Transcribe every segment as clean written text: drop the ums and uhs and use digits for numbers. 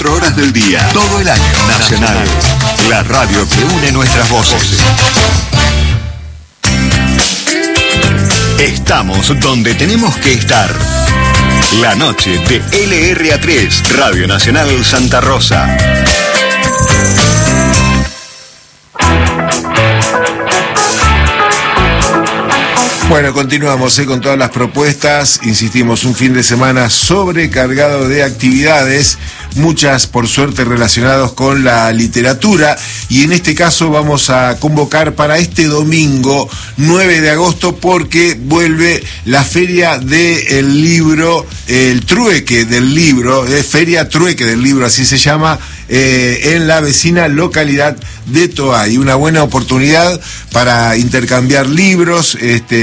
Horas del día, todo el año. Nacional, la radio que une nuestras voces. Estamos donde tenemos que estar. La noche de LRA3, Radio Nacional Santa Rosa. Bueno, continuamos con todas las propuestas. Insistimos, un fin de semana sobrecargado de actividades, muchas por suerte relacionadas con la literatura, y en este caso vamos a convocar para este domingo 9 de agosto porque vuelve la Feria del Libro, el Trueque del Libro, Feria Trueque del Libro, así se llama, en la vecina localidad de Toay. Una buena oportunidad para intercambiar libros,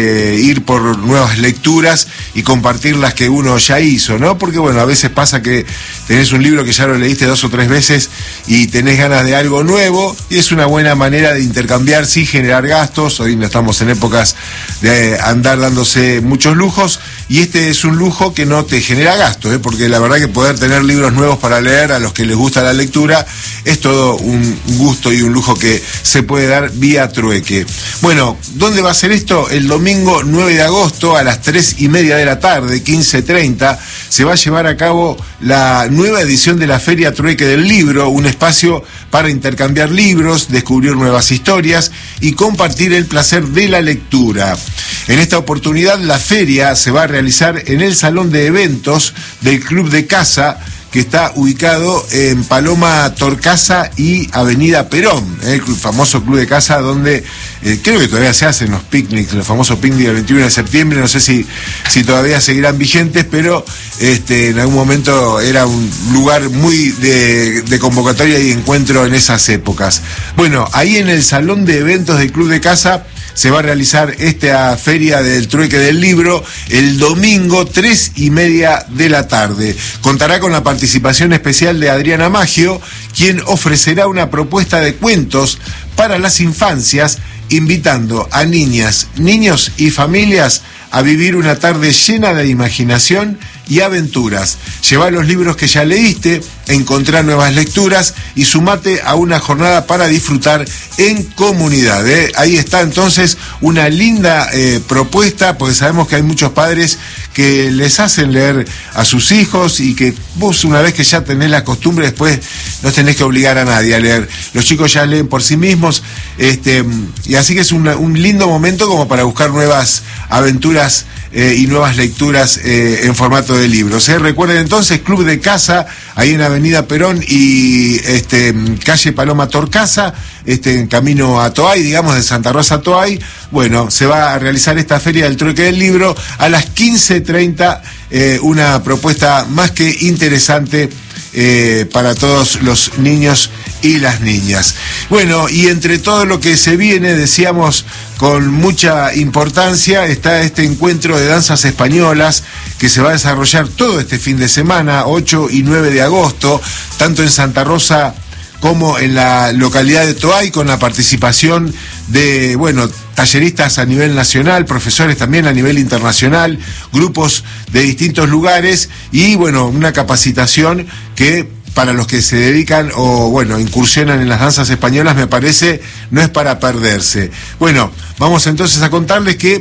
ir por nuevas lecturas y compartir las que uno ya hizo, ¿no? Porque bueno, a veces pasa que tenés un libro que ya lo leíste 2 o 3 veces y tenés ganas de algo nuevo, y es una buena manera de intercambiar sin generar gastos. Hoy no estamos en épocas de andar dándose muchos lujos, y este es un lujo que no te genera gasto, porque la verdad que poder tener libros nuevos para leer a los que les gusta la lectura es todo un gusto y un lujo que se puede dar vía trueque. Bueno, ¿dónde va a ser esto? El domingo 9 de agosto a las 3:30 de la tarde, 15:30, se va a llevar a cabo la nueva edición de la Feria Trueque del Libro, un espacio para intercambiar libros, descubrir nuevas historias y compartir el placer de la lectura. En esta oportunidad la feria se va a realizar en el salón de eventos del Club de Casa, que está ubicado en Paloma Torcasa y Avenida Perón, el famoso Club de Casa donde creo que todavía se hacen los picnics, los famosos picnics del 21 de septiembre, no sé si todavía seguirán vigentes, pero en algún momento era un lugar muy de convocatoria y encuentro en esas épocas. Bueno, ahí en el salón de eventos del Club de Casa se va a realizar esta Feria del Trueque del Libro el domingo 3:30 de la tarde. Contará con la participación especial de Adriana Maggio, quien ofrecerá una propuesta de cuentos para las infancias, invitando a niñas, niños y familias a vivir una tarde llena de imaginación y aventuras. Lleva los libros que ya leíste, encontrá nuevas lecturas y sumate a una jornada para disfrutar en comunidad. Ahí está entonces una linda propuesta, porque sabemos que hay muchos padres que les hacen leer a sus hijos y que vos, una vez que ya tenés la costumbre, después no tenés que obligar a nadie a leer. Los chicos ya leen por sí mismos, y así que es un lindo momento como para buscar nuevas aventuras y nuevas lecturas en formato de libros. Recuerden entonces, Club de Casa, ahí en Avenida Perón y calle Paloma Torcasa, en camino a Toay, digamos, de Santa Rosa a Toay. Bueno, se va a realizar esta Feria del Trueque del Libro a las 15:30, una propuesta más que interesante para todos los niños y las niñas. Bueno, y entre todo lo que se viene, decíamos, con mucha importancia, está este encuentro de danzas españolas que se va a desarrollar todo este fin de semana, 8 y 9 de agosto, tanto en Santa Rosa como en la localidad de Toay, con la participación de, bueno, talleristas a nivel nacional, profesores también a nivel internacional, grupos de distintos lugares y, bueno, una capacitación que para los que se dedican o, bueno, incursionan en las danzas españolas, me parece, no es para perderse. Bueno, vamos entonces a contarles que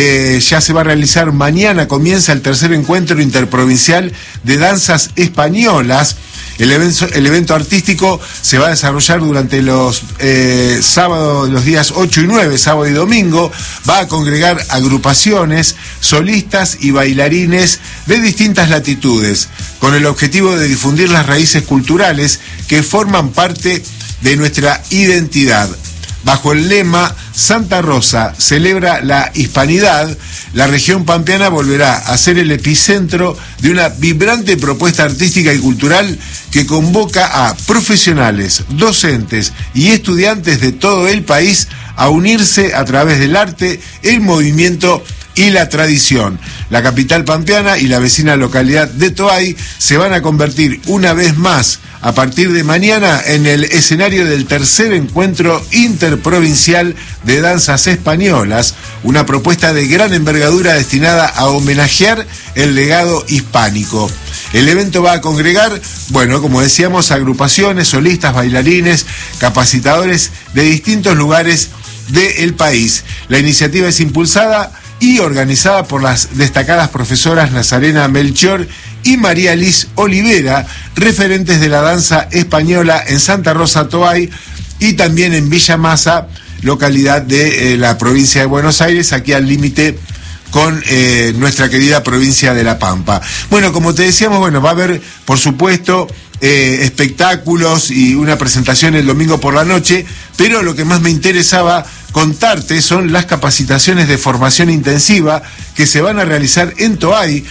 ya se va a realizar mañana, comienza el tercer encuentro interprovincial de danzas españolas. El evento artístico se va a desarrollar durante los sábados, los días 8 y 9, sábado y domingo. Va a congregar agrupaciones, solistas y bailarines de distintas latitudes, con el objetivo de difundir las raíces culturales que forman parte de nuestra identidad. Bajo el lema Santa Rosa celebra la hispanidad, la región pampeana volverá a ser el epicentro de una vibrante propuesta artística y cultural que convoca a profesionales, docentes y estudiantes de todo el país a unirse a través del arte, el movimiento y la tradición. La capital pampeana y la vecina localidad de Toay se van a convertir una vez más a partir de mañana en el escenario del tercer encuentro interprovincial de danzas españolas, una propuesta de gran envergadura destinada a homenajear el legado hispánico. El evento va a congregar, bueno, como decíamos, agrupaciones, solistas, bailarines, capacitadores de distintos lugares del país. La iniciativa es impulsada y organizada por las destacadas profesoras Nazarena Melchior y María Liz Olivera, referentes de la danza española en Santa Rosa, Toay, y también en Villa Masa, localidad de la provincia de Buenos Aires, aquí al límite con nuestra querida provincia de La Pampa. Bueno, como te decíamos, bueno, va a haber, por supuesto, espectáculos y una presentación el domingo por la noche, pero lo que más me interesaba contarte son las capacitaciones de formación intensiva que se van a realizar en Toay,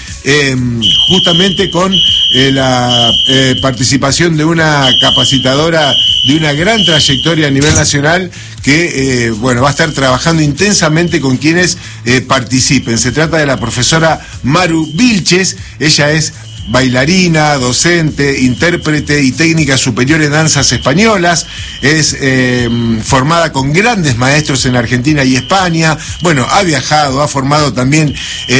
justamente con la participación de una capacitadora de una gran trayectoria a nivel nacional que bueno, va a estar trabajando intensamente con quienes participen. Se trata de la profesora Maru Vilches. Ella es bailarina, docente, intérprete y técnica superior en danzas españolas. Es formada con grandes maestros en Argentina y España. Bueno, ha viajado, ha formado también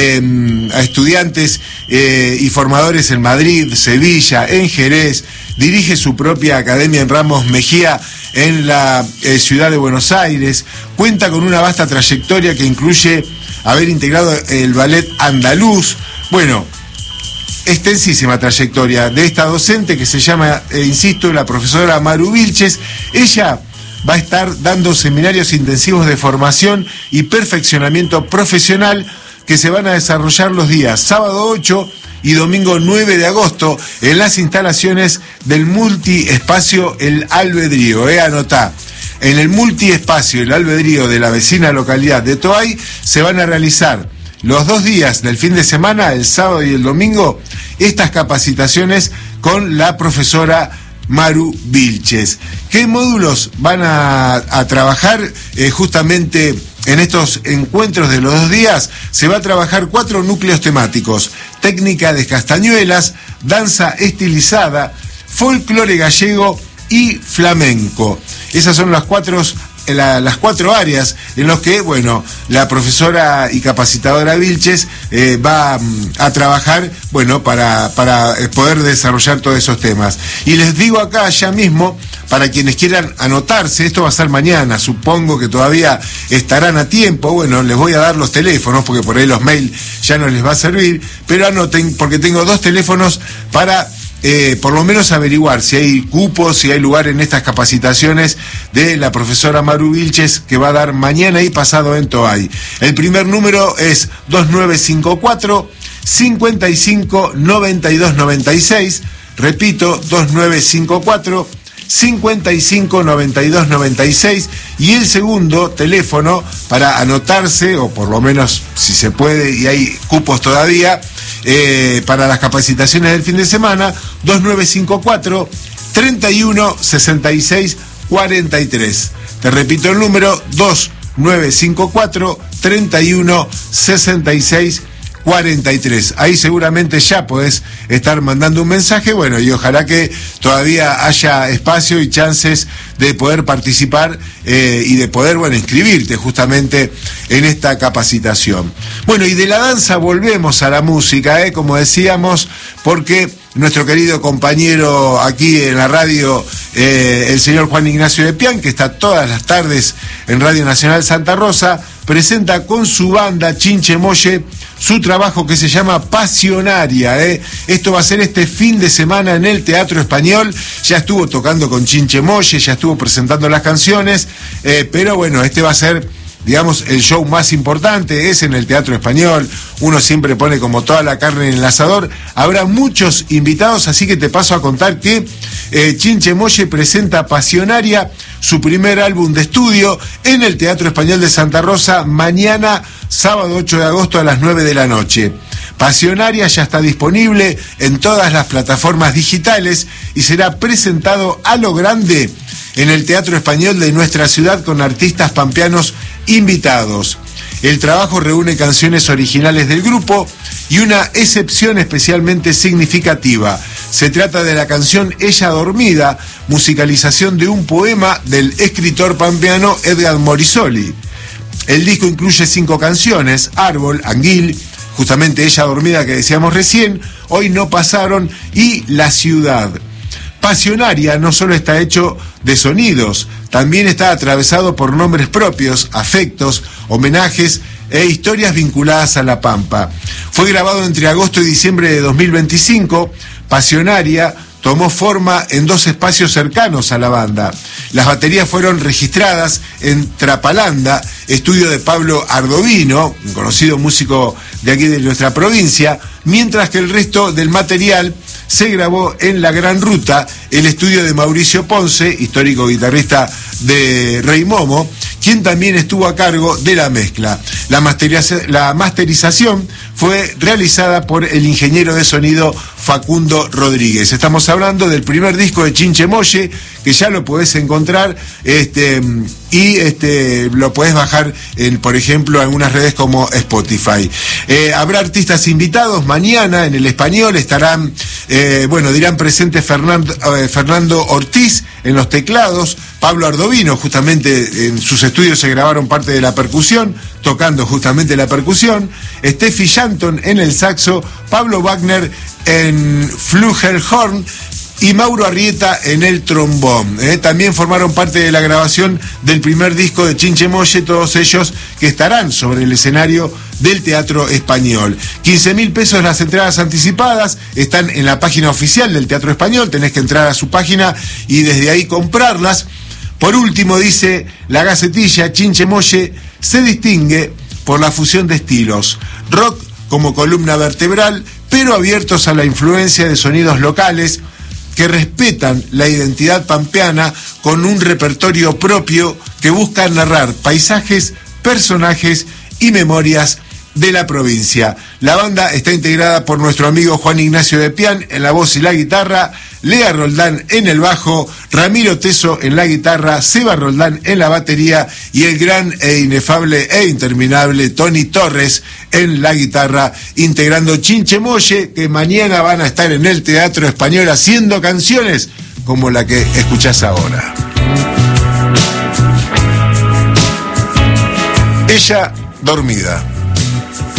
a estudiantes y formadores en Madrid, Sevilla, en Jerez. Dirige su propia academia en Ramos Mejía, en la ciudad de Buenos Aires. Cuenta con una vasta trayectoria que incluye haber integrado el ballet andaluz. Bueno, extensísima trayectoria de esta docente que se llama, insisto, la profesora Maru Vilches. Ella va a estar dando seminarios intensivos de formación y perfeccionamiento profesional que se van a desarrollar los días sábado 8 y domingo 9 de agosto en las instalaciones del multiespacio El Albedrío. Anotá, en el multiespacio El Albedrío de la vecina localidad de Toay se van a realizar los 2 días del fin de semana, el sábado y el domingo, estas capacitaciones con la profesora Maru Vilches. ¿Qué módulos van a trabajar justamente en estos encuentros de los 2 días? Se va a trabajar 4 núcleos temáticos: técnica de castañuelas, danza estilizada, folclore gallego y flamenco. Esas son las 4 áreas en las que, bueno, la profesora y capacitadora Vilches va a trabajar, bueno, para poder desarrollar todos esos temas. Y les digo acá ya mismo, para quienes quieran anotarse, esto va a ser mañana, supongo que todavía estarán a tiempo. Bueno, les voy a dar los teléfonos, porque por ahí los mails ya no les va a servir, pero anoten, porque tengo 2 teléfonos para por lo menos averiguar si hay cupos, si hay lugar en estas capacitaciones de la profesora Maru Vilches, que va a dar mañana y pasado en Toay. El primer número es 2954 55 92 96, repito, 2954 55 92 96, y el segundo teléfono para anotarse, o por lo menos si se puede y hay cupos todavía, para las capacitaciones del fin de semana, 2954 31 66 43. Te repito el número, 2954 31 66 43. Ahí seguramente ya podés estar mandando un mensaje, bueno, y ojalá que todavía haya espacio y chances de poder participar y de poder, bueno, inscribirte justamente en esta capacitación. Bueno, y de la danza volvemos a la música, como decíamos, porque nuestro querido compañero aquí en la radio, el señor Juan Ignacio de Pian, que está todas las tardes en Radio Nacional Santa Rosa, presenta con su banda Chinche Molle su trabajo que se llama Pasionaria. Esto va a ser este fin de semana en el Teatro Español. Ya estuvo tocando con Chinche Molle, ya estuvo presentando las canciones, pero bueno, este va a ser, digamos, el show más importante. Es en el Teatro Español, uno siempre pone como toda la carne en el asador. Habrá muchos invitados, así que te paso a contar que Chinche Molle presenta Pasionaria, su primer álbum de estudio, en el Teatro Español de Santa Rosa, mañana, sábado 8 de agosto a las 9 de la noche. Pasionaria ya está disponible en todas las plataformas digitales y será presentado a lo grande en el Teatro Español de nuestra ciudad con artistas pampeanos invitados. El trabajo reúne canciones originales del grupo y una excepción especialmente significativa. Se trata de la canción Ella Dormida, musicalización de un poema del escritor pampeano Edgar Morisoli. El disco incluye 5 canciones: Árbol, Anguil, justamente Ella Dormida que decíamos recién, Hoy no pasaron y La Ciudad. Pasionaria no solo está hecho de sonidos, también está atravesado por nombres propios, afectos, homenajes e historias vinculadas a La Pampa. Fue grabado entre agosto y diciembre de 2025. Pasionaria tomó forma en 2 espacios cercanos a la banda. Las baterías fueron registradas en Trapalanda, estudio de Pablo Ardovino, un conocido músico de aquí de nuestra provincia, mientras que el resto del material se grabó en La Gran Ruta, el estudio de Mauricio Ponce, histórico guitarrista de Rey Momo, quien también estuvo a cargo de la mezcla. La masterización fue realizada por el ingeniero de sonido Facundo Rodríguez. Estamos hablando del primer disco de Chinche Molle, que ya lo podés encontrar lo podés bajar por ejemplo, en algunas redes como Spotify. Habrá artistas invitados mañana en El Español. Estarán, dirán presente Fernando Ortiz en los teclados, Pablo Ardovino, justamente en sus estudios se grabaron parte de la percusión, tocando justamente la percusión, Steffi Shanton en el saxo, Pablo Wagner en flugelhorn y Mauro Arrieta en el trombón. También formaron parte de la grabación del primer disco de Chinche Molle, todos ellos que estarán sobre el escenario del Teatro Español. 15.000 pesos las entradas anticipadas, están en la página oficial del Teatro Español, tenés que entrar a su página y desde ahí comprarlas. Por último, dice la Gacetilla, Chinche Molle se distingue por la fusión de estilos, rock como columna vertebral, pero abiertos a la influencia de sonidos locales que respetan la identidad pampeana con un repertorio propio que busca narrar paisajes, personajes y memorias de la provincia. La banda está integrada por nuestro amigo Juan Ignacio de Pian en la voz y la guitarra, Lea Roldán en el bajo, Ramiro Teso en la guitarra, Seba Roldán en la batería y el gran e inefable e interminable Tony Torres en la guitarra, integrando Chinche Molle, que mañana van a estar en el Teatro Español haciendo canciones como la que escuchás ahora. Ella dormida.